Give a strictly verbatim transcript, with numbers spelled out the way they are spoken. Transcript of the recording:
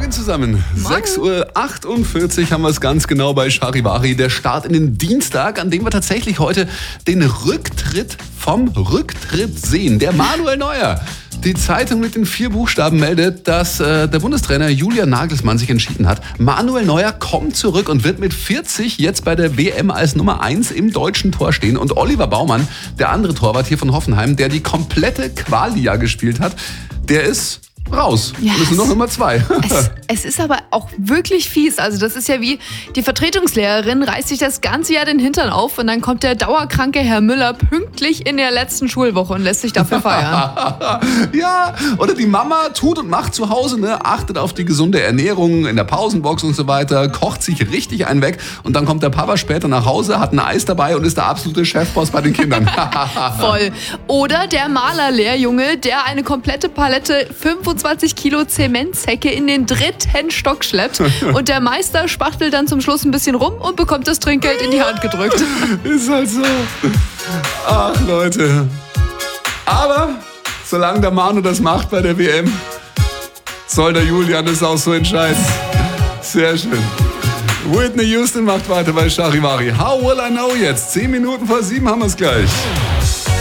Morgen zusammen. sechs Uhr achtundvierzig haben wir es ganz genau bei Charivari. Der Start in den Dienstag, an dem wir tatsächlich heute den Rücktritt vom Rücktritt sehen. Der Manuel Neuer. Die Zeitung mit den vier Buchstaben meldet, dass äh, der Bundestrainer Julian Nagelsmann sich entschieden hat. Manuel Neuer kommt zurück und wird mit vierzig jetzt bei der W M als Nummer eins im deutschen Tor stehen. Und Oliver Baumann, der andere Torwart hier von Hoffenheim, der die komplette Quali-Jahr gespielt hat, der ist raus. Ja, und es sind noch immer zwei. Es, es ist aber auch wirklich fies. Also das ist ja wie, die Vertretungslehrerin reißt sich das ganze Jahr den Hintern auf und dann kommt der dauerkranke Herr Müller pünktlich in der letzten Schulwoche und lässt sich dafür feiern. Ja, oder die Mama tut und macht zu Hause, ne, achtet auf die gesunde Ernährung in der Pausenbox und so weiter, kocht sich richtig einen weg und dann kommt der Papa später nach Hause, hat ein Eis dabei und ist der absolute Chefboss bei den Kindern. Voll. Oder der Malerlehrjunge, der eine komplette Palette fünfundzwanzig Kilo Zementsäcke in den dritten Stock schleppt und der Meister spachtelt dann zum Schluss ein bisschen rum und bekommt das Trinkgeld in die Hand gedrückt. Ist halt so. Ach Leute. Aber solange der Manu das macht bei der W M, soll der Julian das auch so entscheiden. Sehr schön. Whitney Houston macht weiter bei Charivari. How will I know jetzt? Zehn Minuten vor sieben haben wir es gleich.